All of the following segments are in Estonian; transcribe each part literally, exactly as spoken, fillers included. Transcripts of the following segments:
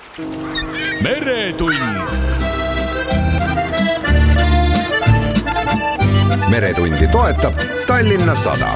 meretund. Meretundi toetab Tallinna Sadam.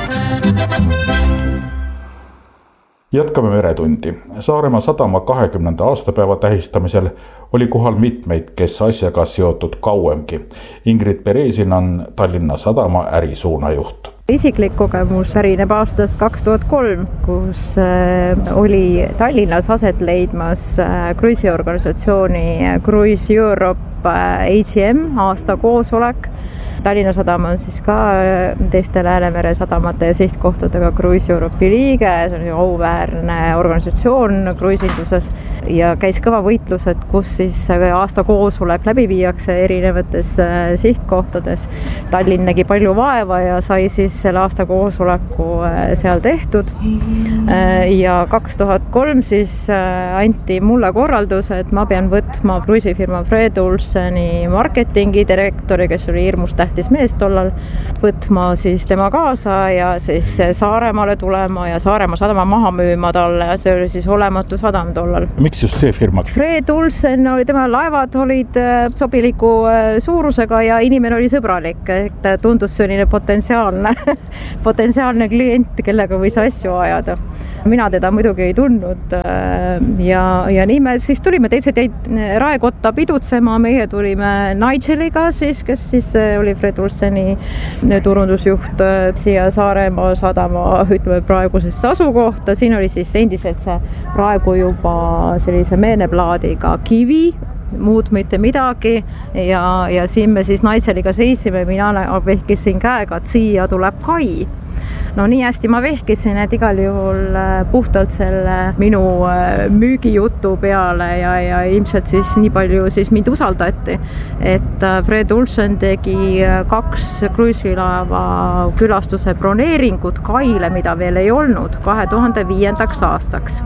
Jätkame Meretundi. Saaremaa sadama kahekümnenda aastapäeva tähistamisel oli kohal mitmeid, kes asjaga seotud kauemgi. Ingrid Beresin on Tallinna Sadama ärisuunajuht. Isiklik kogemus pärineb aastast kaks tuhat kolm, kus oli Tallinnas aset leidmas kruiisiorganisatsiooni Cruise Europe H M aasta koosolek. Tallinna Sadam on siis ka teiste Läänemere sadamate ja sihtkohtadega Cruise Europe'i liige, see on auväärne organisatsioon kruiisinduses ja käis kõva võitlus, et kus siis aasta koosolek läbi viiakse erinevates sihtkohtades. Tallinn nägi palju vaeva ja sai siis selle aasta koosoleku seal tehtud ja kaks tuhat kolm siis anti mulle korraldus, et ma pean võtma kruiisifirma Fred Olseni marketingi direktori, kes oli hirmus tähtis mees tollal, võtma siis tema kaasa ja siis Saaremaale tulema ja Saaremaa sadama maha müüma talle. See oli siis olematu sadam tollal. Miks just see firma? Fred Olsen oli, tema laevad olid sobiliku suurusega ja inimene oli sõbralik, et tundus selline potentsiaalne, potentsiaalne klient, kellega võis asju ajada. Mina teda muidugi ei tundnud ja, ja nii me siis tulime teised jäid Raekotta pidutsema, meie tulime Nigeliga siis, kes siis oli Fred Olseni turundusjuht siia Saaremaa sadama, ütleme praegusesse asukohta. Siin oli siis endiselt see praegu juba sellise meeneplaadiga kivi, muud mitte midagi ja, ja siin me siis Nigeliga seisime, mina vehkisin käega, et siia tuleb kai. No nii hästi ma vehkisin, et igal juhul puhtalt selle minu müügijutu peale ja, ja ilmselt siis nii palju siis mind usaldati, et Fred Olsen tegi kaks kruiisilaeva külastuse broneeringut kaile, mida veel ei olnud, kahe tuhande viiendaks aastaks.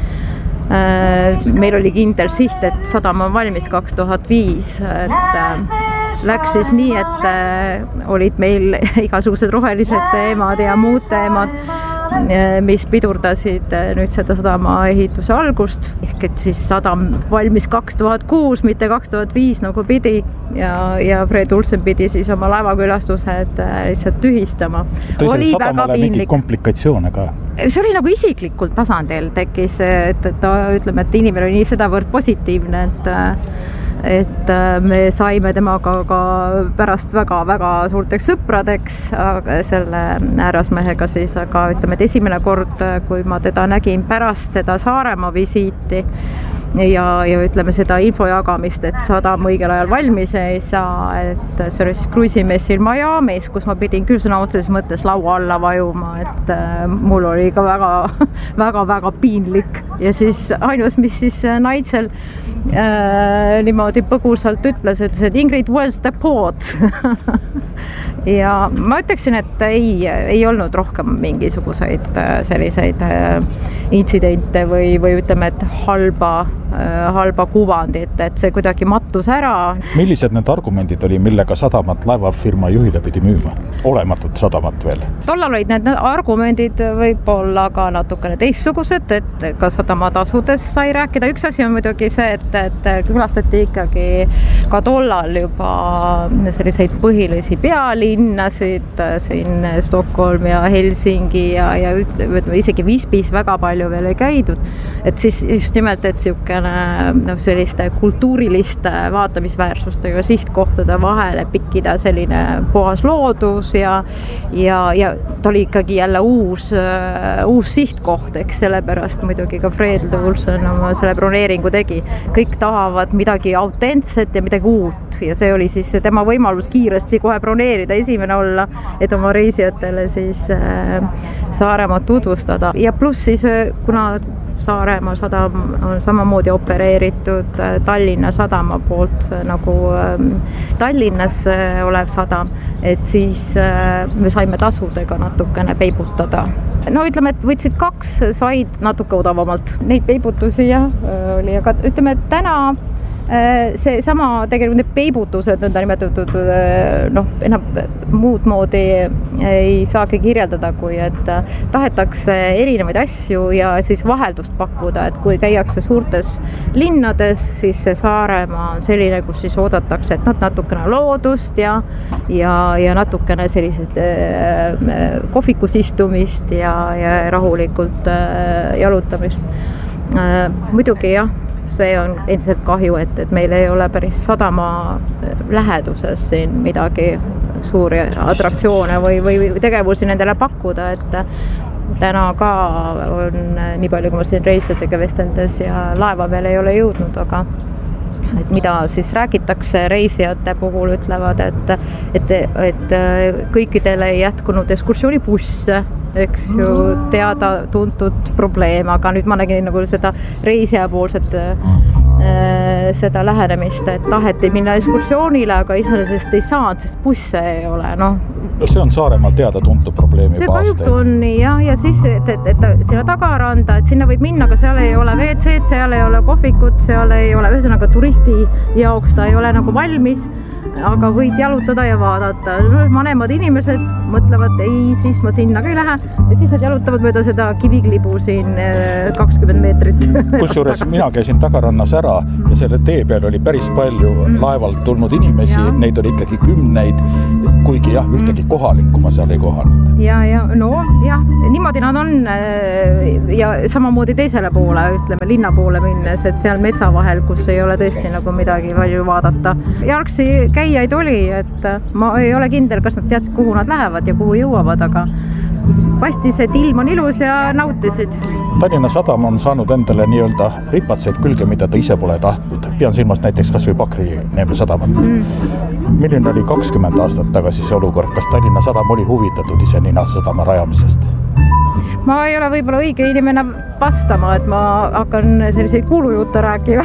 Meil oli kindel siht, et sadam on valmis kaks tuhat viis, et läks siis nii, et olid meil igasugused rohelised teemad ja muud teemad, mis pidurdasid nüüd seda sadama ehituse algust. Ehk et siis sadam valmis kaks tuhat kuus, mitte kaks tuhat viis nagu pidi ja, ja Fred Olsen pidi siis oma laevakülastused lihtsalt tühistama. Tõsi, sadamale mingi komplikatsioone ka? See oli nagu isiklikult tasandil tekkis, et, et ütleme, et inimene oli nii sedavõrd positiivne, et et me saime temaga ka pärast väga-väga suurteks sõpradeks selle härrasmehega siis, aga ütleme, et esimene kord, kui ma teda nägin pärast seda Saaremaa visiiti ja, ja ütleme seda info jagamist, et sadam õigel ajal valmis ei saa, et see oli siis kruiisimessil Miamis, kus ma pidin küll sõna otseses mõttes laua alla vajuma, et mul oli ka väga, väga, väga piinlik ja siis ainus, mis siis Nigel äh, niimoodi põgusalt ütles, ütles, et Ingrid, where's the port? ja ma ütleksin, et ei, ei olnud rohkem mingisuguseid selliseid intsidente või, või ütleme, et halba, halba kuvandit, et see kuidagi mattus ära. Millised need argumendid oli, millega sadamat laevafirma juhile pidi müüma? Olematut sadamat veel? Tollal olid need argumendid võib-olla ka natukene teistsugused, et ka sadamatasudes sai rääkida. Üks asi on muidugi see, et, et külastati ikkagi ka tollal juba selliseid põhilisi pealinnasid, siin Stockholm ja Helsingi ja, ja ütleme, isegi Visbis väga palju veel ei käidud. Et siis just nimelt, et siukene no, selliste kultuuriliste vaatamisväärsustega sihtkohtade vahele pikkida selline puhas loodus ja, ja, ja ta oli ikkagi jälle uus, uus sihtkoht, eks sellepärast muidugi ka Fred Olsen oma selle broneeringu tegi. Kõik tahavad midagi autentset ja midagi uut ja see oli siis tema võimalus kiiresti kohe broneerida, esimene olla, et oma reisijatele siis Saaremaad tutvustada ja pluss siis kuna Saaremaa sadam on samamoodi opereeritud Tallinna sadama poolt nagu Tallinnas olev sadam, et siis me saime tasudega natukene peibutada. No ütleme, et võtsid kaks, said natuke odavamalt. Neid peibutusi jah oli, aga ütleme, et täna see sama tegelikult need peibutused nõnda nimetatud noh, enam muud moodi ei saagi kirjeldada, kui et tahetakse erinevaid asju ja siis vaheldust pakkuda, et kui käiakse suurtes linnades, siis see Saaremaa on selline, kus siis oodatakse, et nad natukene loodust ja, ja, ja natukene sellised äh, kohvikus istumist ja, ja rahulikult äh, jalutamist. Äh, muidugi jah, see on endiselt kahju, et, et meil ei ole päris sadama läheduses siin midagi suuri atraktsioone või, või tegevusi nendele pakkuda, et täna ka on nii palju, kui ma siin reisijatega vesteldes ja laeva veel ei ole jõudnud, aga et mida siis räägitakse reisijate puhul, ütlevad, et, et, et kõikidele ei jätkunud ekskursioonibusse, eks ju, teada tuntud probleem, aga nüüd ma nägin nagu seda reisijapoolset äh, seda lähenemist, et taheti minna ekskursioonile, aga iseenesest ei saanud, sest busse ei ole, noh. No see on Saaremaal teada tuntud probleem juba aastaid. See kahjuks on nii, jah, ja siis, et, et, et sinna tagaranda, et sinna võib minna, aga seal ei ole V C-d, seal ei ole kohvikut, seal ei ole, ühesõnaga turisti jaoks ta ei ole nagu valmis, aga võid jalutada ja vaadata. Vanemad inimesed mõtlevad, ei, siis ma sinna ka ei lähe ja siis nad jalutavad mööda seda kiviklibu siin kakskümmend meetrit. Kusjuures mina käisin tagarannas ära ja selle tee peal oli päris palju laevalt tulnud inimesi, ja. Neid oli ikkagi kümneid, kuigi jah, ühtegi kohalikku ma seal ei kohanud. Ja, ja no jah, niimoodi nad on ja samamoodi teisele poole, ütleme linna poole minnes, et seal metsa vahel, kus ei ole tõesti nagu midagi palju vaadata. Jalgsi käijaid oli, et ma ei ole kindel, kas nad teadsid, kuhu nad lähevad ja kuhu jõuavad, aga paistis, et ilm on ilus ja nautisid. Tallinna Sadam on saanud endale nii-öelda ripatseid külge, mida ta ise pole tahtnud. Pean silmas näiteks kas või Pakri Neeme sadamat. Mm. Milline oli kakskümmend aastat tagasi see olukord? Kas Tallinna Sadam oli huvitatud ise Nina sadama rajamisest? Ma ei ole võib-olla õige inimene vastama, et ma hakkan selliseid kuulujutte rääkima.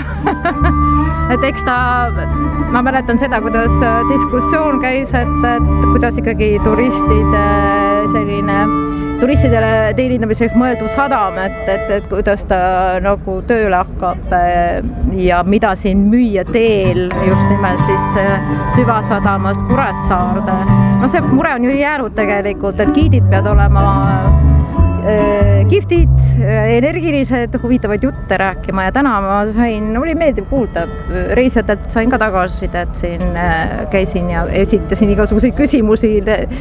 et eks ta, ma mäletan seda, kuidas diskussioon käis, et, et kuidas ikkagi turistide selline turistidele teenindamiseks mõeldud sadam, et, et, et kuidas ta nagu tööle hakkab ja mida siin müüa teel just nimelt siis Süvasadamast Kuressaarde. No see mure on ju jäänud tegelikult, et giidid pead olema kihvtid, energilised, huvitavaid jutte rääkima ja täna ma sain, oli meeldiv kuulda, reisijatelt sain ka tagasisidet siin, käisin ja esitasin igasuguseid küsimusi,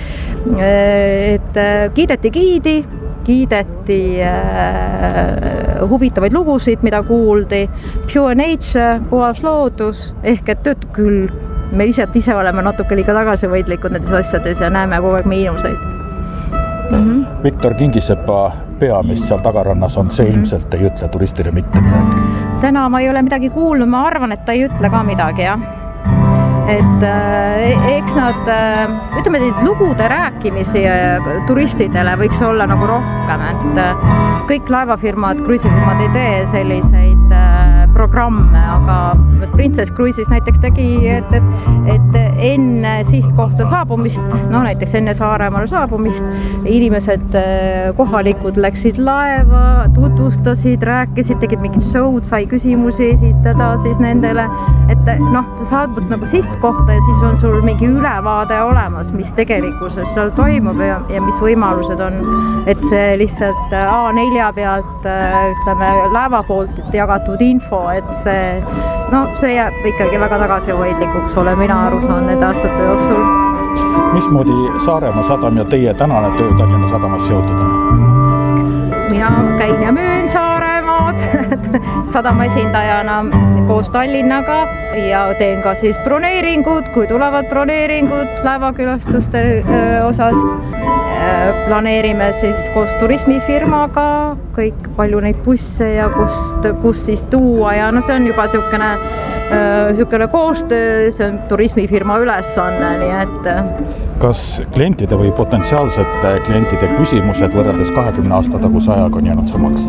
et kiideti giidi, kiideti huvitavaid lugusid, mida kuuldi, pure nature, puhas loodus, ehk et töötab küll. Me lihtsalt ise oleme natuke liiga tagasihoidlikud nendes asjades ja näeme kogu aeg miinuseid. Mm-hmm. Viktor Kingisepa pea, mis seal tagarannas on, see ilmselt ei ütle turistile mitte midagi. Täna ma ei ole midagi kuulnud, ma arvan, et ta ei ütle ka midagi, jah. Et eks nad, ütleme, et lugude rääkimisi turistidele võiks olla nagu rohkem, et kõik laevafirmad, kruiisifirmad ei tee selliseid programme, aga Princess Cruises näiteks tegi, et, et, et enne sihtkohta saabumist, no näiteks enne Saaremaale saabumist, inimesed kohalikud läksid laeva, tutvustasid, rääkisid, tegid mingid showd, sai küsimusi esitada siis nendele, et noh, sa saad nagu sihtkohta ja siis on sul mingi ülevaade olemas, mis tegelikkuses seal toimub ja, ja mis võimalused on, et see lihtsalt A nelja pealt, ütleme, laeva poolt jagatud info, et see, no see jääb ikkagi väga tagasihoidlikuks, ole mina aru saan need aastate jooksul. Mismoodi Saaremaa sadam ja teie tänane töö Tallinna Sadamas seotud on? Mina käin ja müün Saaremaad sadama esindajana koos Tallinnaga ja teen ka siis broneeringud, kui tulevad broneeringud laevakülastuste osas. Planeerime siis koos turismifirmaga kõik palju neid busse ja kust, kus siis tuua ja no see on juba siukene, siukene koostöö, see on turismifirma ülesanne, nii et. Kas klientide või potentsiaalsete klientide küsimused võrreldes kahekümne aasta taguse ajaga on jäänud samaks?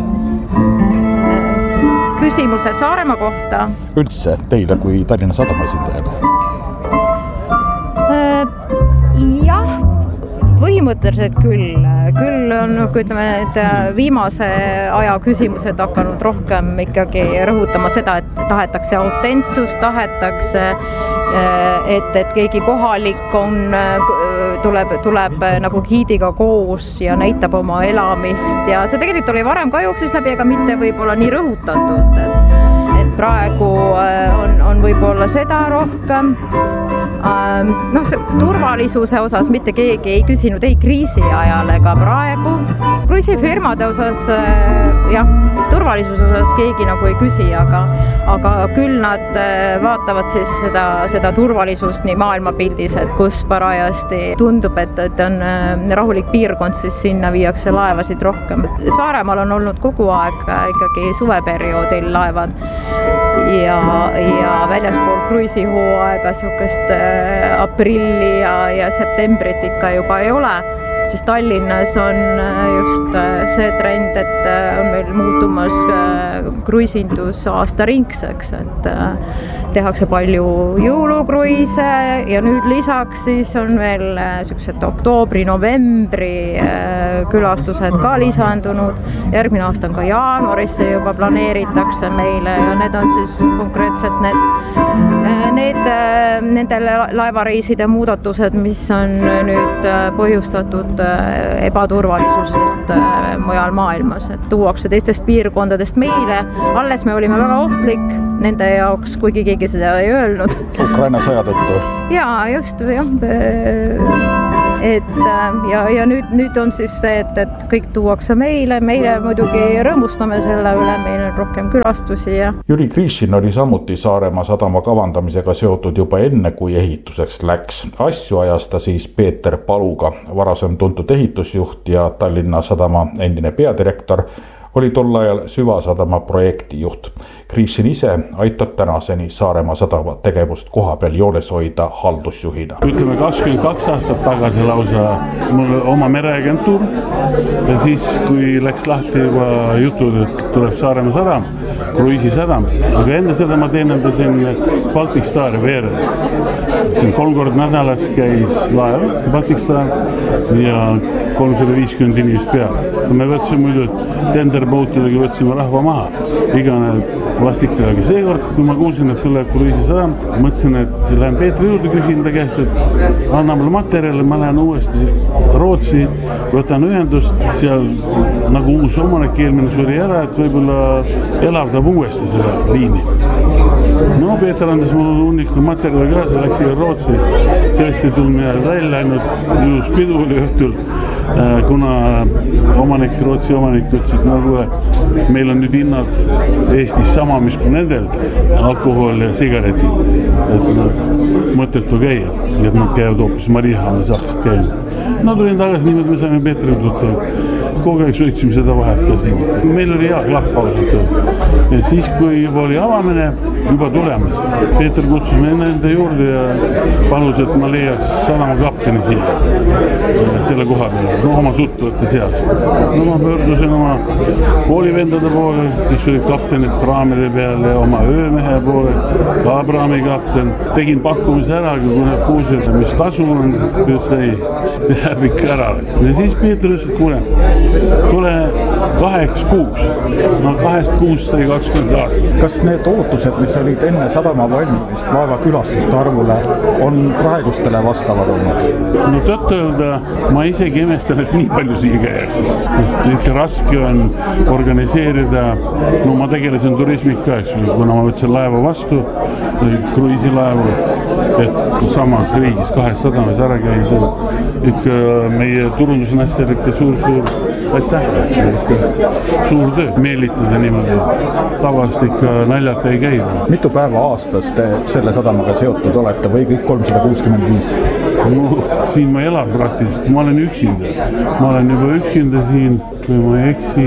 Küsimused Saaremaa kohta? Üldse teile kui Tallinna Sadama esindajale? Jah. põhimõtteliselt küll, küll on, kui ütleme, et viimase aja küsimused hakanud rohkem ikkagi rõhutama seda, et tahetakse autentsust, tahetakse, et, et keegi kohalik on, tuleb, tuleb nagu giidiga koos ja näitab oma elamist ja see tegelikult oli varem ka jooksis läbi, ega mitte võib-olla nii rõhutatud, et, et praegu on, on võib-olla seda rohkem. Noh, see turvalisuse osas mitte keegi ei küsinud ei kriisi ajal ega praegu. Kruiisifirmade osas, jah, turvalisuse osas keegi nagu ei küsi, aga, aga küll nad vaatavad siis seda, seda turvalisust nii maailmapildis, et kus parajasti tundub, et, et on rahulik piirkond, siis sinna viiakse laevasid rohkem. Saaremaal on olnud kogu aeg ikkagi suveperioodil laevad ja, ja väljaspool kruiisihooaega sihukest aprilli ja, ja septembrit ikka juba ei ole, siis Tallinnas on just see trend, et on meil muutumas kruiisindus aastaringseks, et tehakse palju jõulukruiise ja nüüd lisaks siis on veel sellised oktoobri-novembri külastused ka lisandunud. Järgmine aasta on ka jaanuarisse juba planeeritakse meile ja need on siis konkreetselt need, need nendele laevareiside muudatused, mis on nüüd põhjustatud ebaturvalisusest mujal maailmas, et tuuakse teistest piirkondadest meile. Alles me olime väga ohtlik nende jaoks, kuigi keegi seda ei öelnud. Ukraina sõja tõttu? Jaa, just, jah. Et, ja, ja nüüd, nüüd on siis see, et, et kõik tuuakse meile, meile muidugi rõõmustame selle üle, meil on rohkem külastusi. Ja. Jüri Krišin oli samuti Saaremaa sadama kavandamisega seotud juba enne, kui ehituseks läks. Asju ajas ta siis Peeter Paluga, varasem tuntud ehitusjuht ja Tallinna Sadama endine peadirektor, oli tol ajal Süvasadama projektijuht. Krišin ise aitab tänaseni Saaremaa sadama tegevust koha peal joones hoida haldusjuhina. Ütleme kakskümmend kaks aastat tagasi lausa mul oma mereagentuur ja siis, kui läks lahti juba jutud, et tuleb Saaremaa sadam, kruiisisadam, aga enne seda ma teenendasin Baltic Stari veerel. Siin kolm kord nädalas käis laev Baltic Star ja kolmsada viiskümmend inimest peal. Me võtsime muidu tenderbootidega võtsime rahva maha, igane vastikele. Aga seekord, kui ma kuulsin, et tuleb kruiisisadam, mõtlesin, et lähen Peetri juurde, küsin ta käest, et anna mulle materjale, ma lähen uuesti Rootsi, võtan ühendust, seal nagu uus omanik eelmine suri ära, et võib-olla elavdab uuesti seda liini. No Peeter andis mulle hunniku materjale kaasa, läks siia Rootsi, sellest ei tulnud midagi välja, ainult ilus pidu oli õhtul, kuna omanik, Rootsi omanik ütles, et no, meil on nüüd hinnad Eestis sama, mis kui nendel alkohol ja sigaretid, et nad mõttetu käia, et nad käivad hoopis Mariehamnes hakkast käima. No tulin tagasi niimoodi, me saime Peetri tuttavad. Kogu aeg sõitsime seda vahet ka siin. Meil oli hea klapp ausalt. Ja siis, kui juba oli avamine, juba tulemas. Peeter kutsus me enda juurde ja palus, et ma leiaks sadama kapteni siia. Selle koha peale. No oma tuttavate seast. No ma pöördusin oma koolivendade poole, kes olid kaptenid praamide peal ja oma öömehe poole, ka praami kapten. Tegin pakkumise ära, kui nad kuulsid, mis tasu on, ütles ei, jääb ikka ära. Ja siis Peeter ütles, et kuule, tule kaheks kuuks. No kahest kuust sai kakskümmend aastat. Kas need ootused, mis olid enne sadama valmimist laeva külastuste arvule, on praegustele vastavad olnud? No tõtt öelda, ma isegi imestan, et nii palju siia käes. Sest ikka raske on organiseerida, no ma tegelesin turismika, kuna ma võtsin laeva vastu, kruiisilaevu, et samas riigis kahes sadamas ära käis. Ikka meie turundus on hästi ikka suur-suur aitäh, suur töö, meelitada niimoodi. Tavaliselt ikka naljalt ei käi. Mitu päeva aastas te selle sadamaga seotud olete või kõik kolmsada kuuskümmend viis? No, siin ma elan praktiliselt, ma olen üksinda. Ma olen juba üksinda siin, kui ma ei eksi,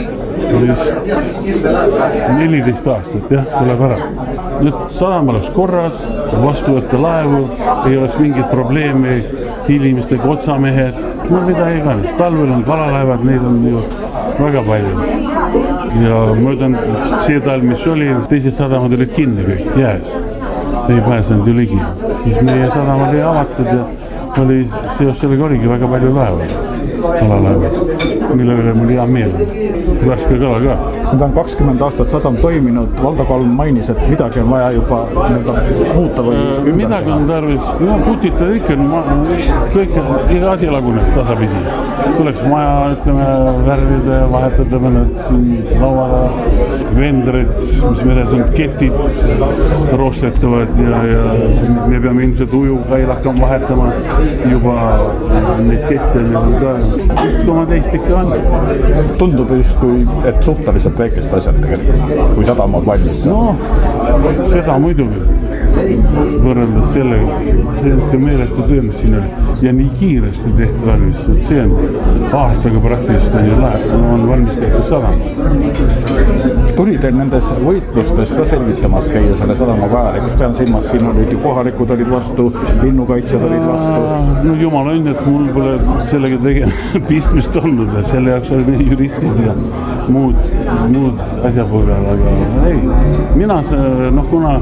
neliteist aastat, jah, tuleb ära. Nüüd sadam oleks korras, vastu võtta laevu, ei oleks mingit probleemi, inimestega otsamehed, no mida iganes. Talvel on kalalaevad, neid on ju väga palju. Ja möödan see talv, mis oli, teised sadamad olid kinni kõik, jääs. Ei pääsenud ju ligi. Siis meie sadam oli avatud ja oli seos sellega oligi väga palju laeva, kalalaeva, mille üle mul hea meel. Värske kala ka. Nüüd on kakskümmend aastat sadam toiminud. Valdo Kalm mainis, et midagi on vaja juba muuta või ümber midagi teha. on tarvis. No putitada ikka, kõik, iga asi laguneb tasapisi. Tuleks maja, ütleme, värvida ja vahetada mõned lauala vendrid, mis meres on ketid roostetavad ja, ja me peame ilmselt ujukail hakkama vahetama juba neid kette ka. Oma teist ikka on. Tundub just kui, et suhteliselt väikest asjad tegelikult, kui sadam on valmis. No, seda muidugi võrreldes sellega, see on ka meeletu töö, mis siin oli. Ja nii kiiresti tehti valmis, see on aastaga praktiliselt on, lahe, on valmis tehtud sadam. Tuli teil nendes võitlustes ka selgitamas käia selle sadama vajalikust, pean silmas, siin olid ju kohalikud olid vastu, linnukaitsjad olid vastu. No jumal on, et mul pole sellega tegema pistmist olnud, et selle jaoks oli meie juristid ja muud, muud asjapõgal, aga ei, mina see, noh kuna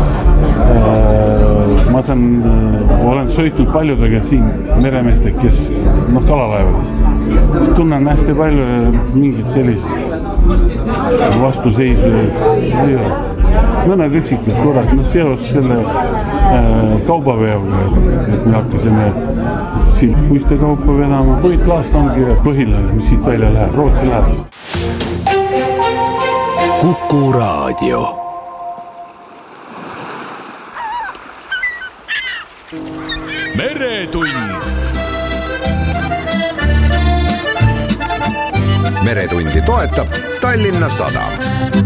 äh, ma saan, olen sõitnud paljudega siin meremeestega, kes noh, kalalaevades, tunnen hästi palju mingit sellist vastuseisu ei ole. Mõned üksikud korrad, no seos selle äh, kaubaveoga, et me hakkasime siin puiste kaupa vedama. Võitlaast ongi põhilane, mis siit välja läheb, Rootsi läheb. Kuku Raadio. Meretund. Meretundi toetab Tallinna Sadam.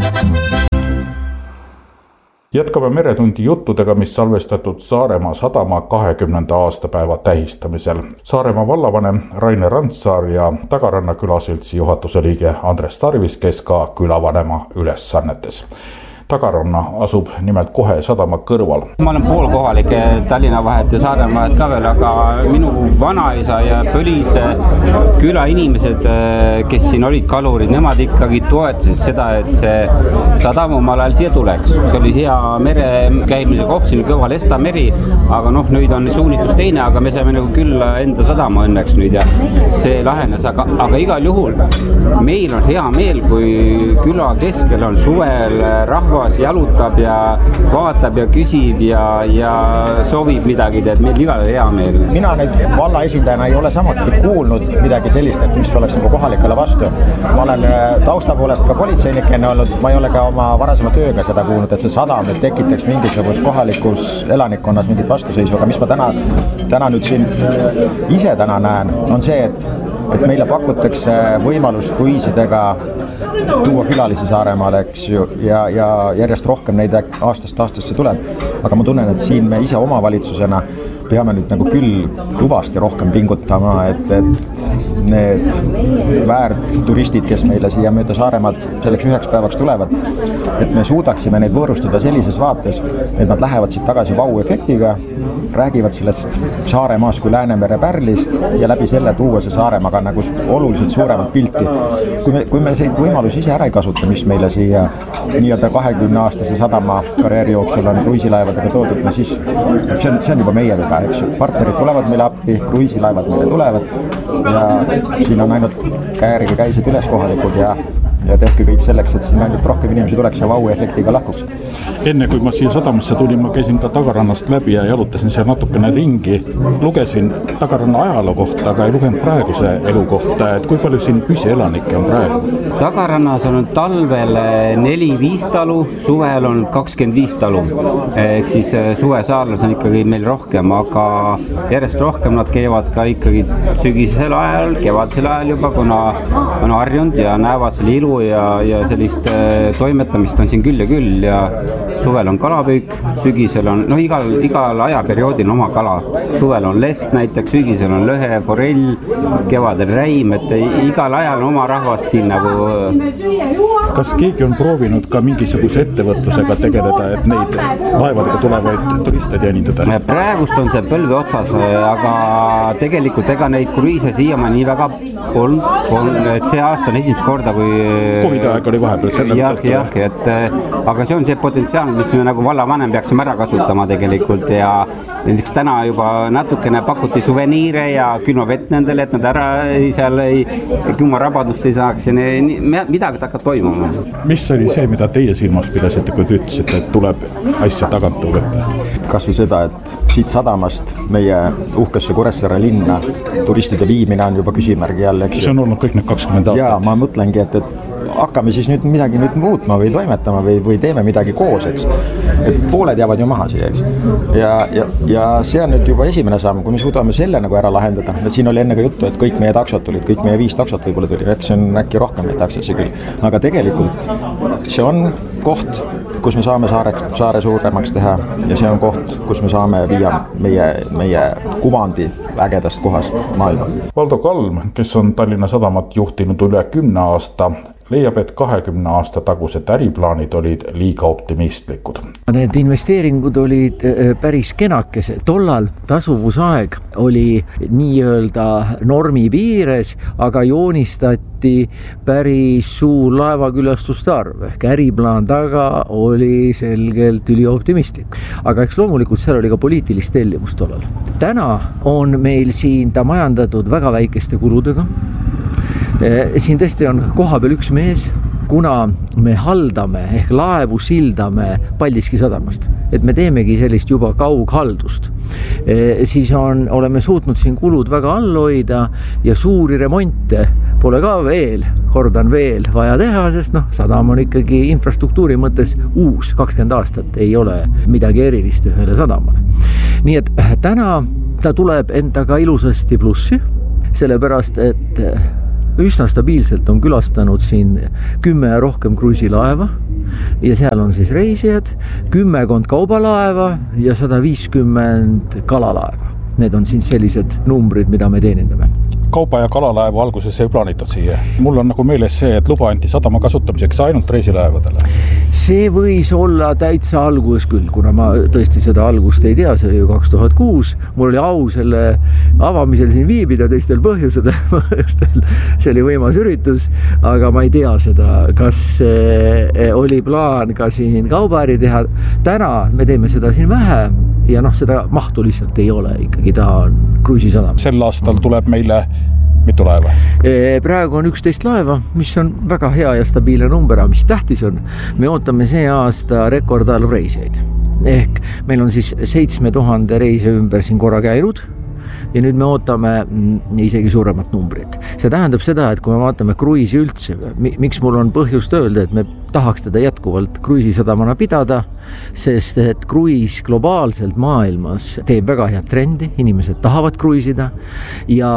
Jätkame Meretundi juttudega, mis salvestatud Saaremaa sadama kahekümnenda aastapäeva tähistamisel. Saaremaa vallavanem Raine Randsaar ja Tagaranna külasüldsi juhatuse liige Andres Tarvis, kes ka külavanema ülesannetes. Tagaranna asub nimelt kohe sadama kõrval. Ma olen pool kohalik Tallinna vahet ja Saaremaa vahet ka veel, aga minu vanaisa ja Põlise küla inimesed, kes siin olid kalurid, nemad ikkagi toetasid seda, et see sadam omal ajal siia tuleks. See oli hea mere käimine koht, siin kõva Lesta meri, aga noh, nüüd on suunitus teine, aga me saime nagu küll enda sadama õnneks nüüd ja see lahenes, aga, aga igal juhul meil on hea meel, kui küla keskel on suvel rahva jalutab ja vaatab ja küsib ja, ja soovib midagi, et meil igal hea meel. Mina nüüd valla esindajana ei ole samuti kuulnud midagi sellist, et mis oleks nagu kohalikele vastu. Ma olen tausta poolest ka politseinik enne olnud, ma ei ole ka oma varasema tööga seda kuulnud, et see sadam nüüd tekitaks mingisugust kohalikus elanikkonnas mingit vastuseisu, aga mis ma täna, täna nüüd siin ise täna näen, on see, et, et meile pakutakse võimalust kruiisidega tuua külalisi Saaremaale, eks ju, ja, ja järjest rohkem neid aastast aastasse tuleb. Aga ma tunnen, et siin me ise omavalitsusena peame nüüd nagu küll kõvasti rohkem pingutama, et, et need väärturistid, kes meile siia mööda Saaremaad selleks üheks päevaks tulevad, et me suudaksime neid võõrustada sellises vaates, et nad lähevad siit tagasi vau-efektiga, räägivad sellest Saaremaast kui Läänemere pärlist ja läbi selle tuua see Saaremaaga nagu oluliselt suuremat pilti. Kui me, kui me neid võimalusi ise ära ei kasuta, mis meile siia nii-öelda kahekümne aastase sadama karjääri jooksul on kruiisilaevadega toodud, no siis see on, see on juba meie viga. Partnerid tulevad meile appi, kruiisilaevad meile tulevad ja siin on ainult käärige käised üles kohalikud ja, ja tehke kõik selleks, et siin ainult rohkem inimesi tuleks ja vau-efektiga lahkuks. Enne kui ma siia sadamasse tulin, ma käisin ka Tagarannast läbi ja jalutasin seal natukene ringi. Lugesin Tagaranna ajaloo kohta, aga ei lugenud praeguse elu kohta, et kui palju siin püsielanikke on praegu? Tagarannas on talvel neli viis talu, suvel on kakskümmend viis talu. Ehk siis suve saarlas on ikkagi meil rohkem, aga järjest rohkem nad käivad ka ikkagi sügisel ajal, kevadisel ajal juba, kuna on harjunud ja näevad selle ilu ja, ja sellist toimetamist on siin küll ja küll ja suvel on kalapüük, sügisel on, no igal, igal ajaperioodil on oma kala. Suvel on lest näiteks, sügisel on lõhe, forell, kevadel räim, et igal ajal on oma rahvas siin nagu. Kas keegi on proovinud ka mingisuguse ettevõtlusega tegeleda, et neid laevadega tulevaid turiste teenindada? Praegust on see põlve otsas, aga tegelikult ega neid kruiise siiama nii väga on, on, et see aasta on esimest korda, kui Covid aeg oli vahepeal selle jah, jah, et aga see on see potentsiaal, pidanud, mis me nagu vallavanem peaksime ära kasutama tegelikult ja näiteks täna juba natukene pakuti suveniire ja külmavett nendele, et nad ära seal ei, külmarabadust ei saaks ja ne, midagi hakkab toimuma. Mis oli see, mida teie silmas pidasite, kui te ütlesite, et tuleb asja tagant võtta? Kas või seda, et siit sadamast meie uhkesse Kuressaare linna turistide viimine on juba küsimärgi all, eks. See on olnud kõik need kakskümmend aastat. Jaa, ma mõtlengi, et, et hakkame siis nüüd midagi nüüd muutma või toimetama või, või teeme midagi koos, eks. Et pooled jäävad ju maha siia, eks. Ja, ja, ja see on nüüd juba esimene samm, kui me suudame selle nagu ära lahendada. Et siin oli enne ka juttu, et kõik meie taksod tulid, kõik meie viis taksot võib-olla tuli, eks see on äkki rohkem neid taksotsi küll. Aga tegelikult see on koht, kus me saame saare, saare suuremaks teha ja see on koht, kus me saame viia meie, meie kuvandi ägedast kohast maailma. Valdo Kalm, kes on Tallinna Sadamat juhtinud üle kümne aasta, leiab, et kahekümne aasta tagused äriplaanid olid liiga optimistlikud. Need investeeringud olid päris kenakese. Tollal tasuvusaeg oli nii-öelda normi piires, aga joonistati päris suur laevakülastuste arv. Ehk äriplaan taga oli selgelt ülioptimistlik. Aga eks loomulikult seal oli ka poliitilist tellimust tollal. Täna on meil siin ta majandatud väga väikeste kuludega. Siin tõesti on koha peal üks mees, kuna me haldame ehk laevu sildame Paldiski sadamast, et me teemegi sellist juba kaughaldust, siis on, oleme suutnud siin kulud väga all hoida ja suuri remonte pole ka veel, kordan veel, vaja teha, sest noh, sadam on ikkagi infrastruktuuri mõttes uus, kakskümmend aastat ei ole midagi erilist ühele sadamale. Nii et täna ta tuleb endaga ilusasti plussi, sellepärast et üsna stabiilselt on külastanud siin kümme rohkem kruiisilaeva ja seal on siis reisijad, kümmekond kaubalaeva ja sada viiskümmend kalalaeva. Need on siin sellised numbrid, mida me teenindame. Kauba- ja kalalaevu alguses ei plaanitud siia. Mul on nagu meeles see, et luba anti sadama kasutamiseks ainult reisilaevadele. See võis olla täitsa alguses küll, kuna ma tõesti seda algust ei tea, see oli ju kaks tuhat kuus. Mul oli au selle avamisel siin viibida teistel põhjustel. See oli võimas üritus, aga ma ei tea seda, kas oli plaan ka siin kaubaäri teha. Täna me teeme seda siin vähe ja noh, seda mahtu lihtsalt ei ole, ikkagi ta on kruiisisadam. Sel aastal tuleb meile mitu laeva? Praegu on üksteist laeva, mis on väga hea ja stabiilne number, mis tähtis on. Me ootame see aasta rekordarv reisijaid. Ehk meil on siis seitsme tuhande reise ümber siin korra käinud ja nüüd me ootame isegi suuremat numbrit. See tähendab seda, et kui me vaatame kruiisi üldse, miks mul on põhjust öelda, et me tahaks teda jätkuvalt kruiisisadamana pidada, sest et kruiis globaalselt maailmas teeb väga head trendi, inimesed tahavad kruiisida ja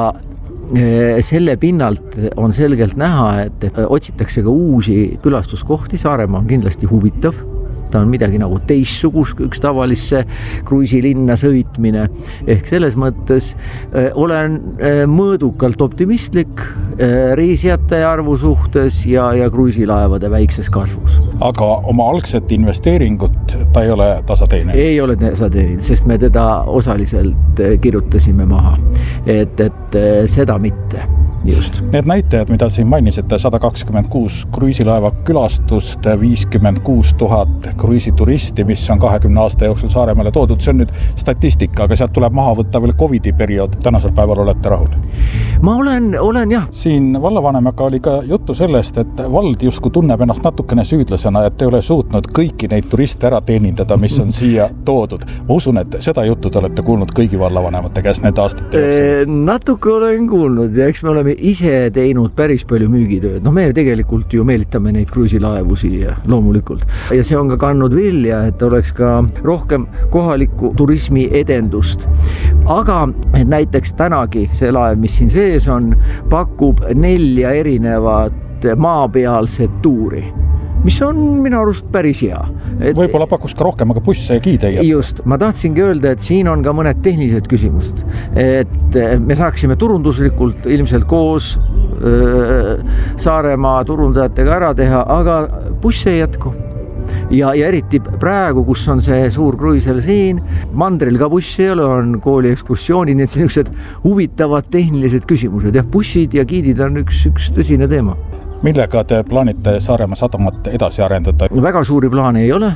selle pinnalt on selgelt näha, et, et otsitakse ka uusi külastuskohti. Saaremaa on kindlasti huvitav. Ta on midagi nagu teistsugust, üks tavalisse kruiisilinna sõitmine. Ehk selles mõttes äh, olen äh, mõõdukalt optimistlik äh, reisijate arvu suhtes ja, ja kruiisilaevade väikses kasvus. Aga oma algset investeeringut ta ei ole tasateeninud? Ei ole tasateeninud, sest me teda osaliselt kirjutasime maha. Et, et seda mitte. Just. Need näitajad, mida siin mainisite, sada kakskümmend kuus kruiisilaeva külastust, viiskümmend kuus tuhat kruiisituristi, mis on kahekümne aasta jooksul Saaremäele toodud. See on nüüd statistika, aga sealt tuleb maha võtta veel Covidi periood. Tänasel päeval olete rahul? Ma olen, olen jah. Siin vallavanemaga oli ka juttu sellest, et vald justkui tunneb ennast natukene süüdlasena, et ei ole suutnud kõiki neid turiste ära teenindada, mis on siia toodud. Ma usun, et seda juttu te olete kuulnud kõigi vallavanemate käest need aastate jooksul. Natuke olen kuulnud ja eks me oleme ise teinud päris palju müügitööd. No me tegelikult ju meelitame neid kruiisilaevu siia loomulikult. Ja see on ka kannud vilja, et oleks ka rohkem kohaliku turismi edendust. Aga näiteks tänagi see laev, mis siin sees on, pakub nelja erinevat maapealset tuuri, mis on minu arust päris hea. Et võib-olla pakus ka rohkem, aga busse ja kiide. Just, ma tahtsingi öelda, et siin on ka mõned tehnilised küsimused. Et me saaksime turunduslikult ilmselt koos öö, Saaremaa turundajatega ära teha, aga busse ei jätku. Ja, ja eriti praegu, kus on see suur kruiisel siin, mandril ka bussi ei ole, on kooli ekskursioonid, nii et sellised huvitavad tehnilised küsimused. Ja bussid ja giidid on üks, üks tõsine teema. Millega te plaanite Saaremaa sadamat edasi arendada? Väga suuri plaane ei ole.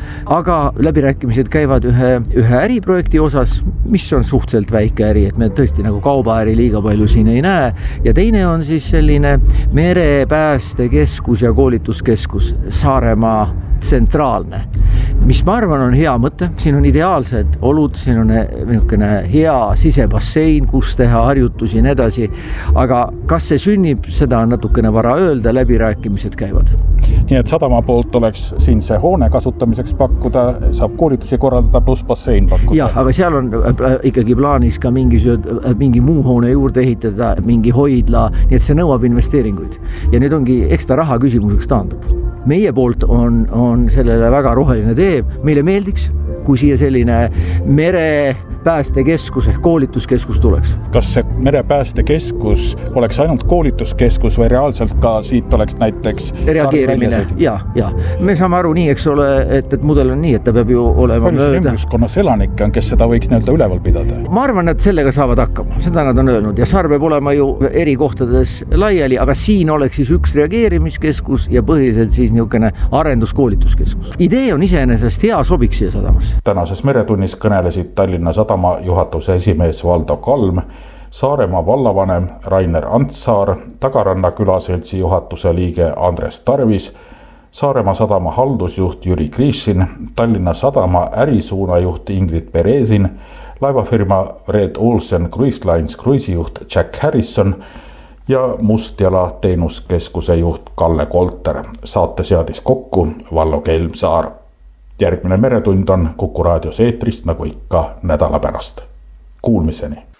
aga läbirääkimised käivad ühe, ühe äriprojekti osas, mis on suhteliselt väike äri, et me tõesti nagu kaubaäri liiga palju siin ei näe. Ja teine on siis selline merepäästekeskus ja koolituskeskus Saaremaa tsentraalne, mis ma arvan on hea mõte, siin on ideaalsed olud, siin on niisugune hea sisebassein, kus teha harjutusi ja nii edasi, aga kas see sünnib, seda on natukene vara öelda, läbirääkimised käivad. Nii et sadama poolt oleks siin see hoone kasutamiseks pakkuda, saab koolitusi korraldada pluss bassein pakkuda. Jah, aga seal on ikkagi plaanis ka mingi, mingi muu hoone juurde ehitada, mingi hoidla, nii et see nõuab investeeringuid. Ja nüüd ongi ekstra raha küsimuseks taandub. Meie poolt on, on sellele väga roheline tee, meile meeldiks, kui siia selline merepäästekeskus ehk koolituskeskus tuleks. Kas see merepäästekeskus oleks ainult koolituskeskus või reaalselt ka siit oleks näiteks reageerimine? Ja, ja. Me saame aru nii, eks ole, et, et mudel on nii, et ta peab ju olema palju mööda. Ümbuskonnas elanikke on, kes seda võiks nii-öelda üleval pidada? Ma arvan, et sellega saavad hakkama, seda nad on öelnud ja saar peab olema ju eri kohtades laiali, aga siin oleks siis üks reageerimiskeskus ja põhiliselt siis niisugune arenduskoolituskeskus. Idee on iseenesest hea, sobiks siia sadamasse. Tänases meretunnis kõnelesid Tallinna Sadama juhatuse esimees Valdo Kalm, Saaremaa vallavanem Rainer Antsaar, Tagaranna külaseltsi juhatuse liige Andres Tarvis, Saaremaa Sadama haldusjuht Jüri Kriisin, Tallinna Sadama ärisuunajuht Ingrid Beresin, laevafirma Red Olsen Cruise Lines kruiisijuht Jack Harrison ja Mustjala teenuskeskuse juht Kalle Kolter. Saate seadis kokku Vallo Kelmsaar. Järgmine meretund on Kuku raadios eetrist nagu ikka nädala pärast. Kuulmiseni!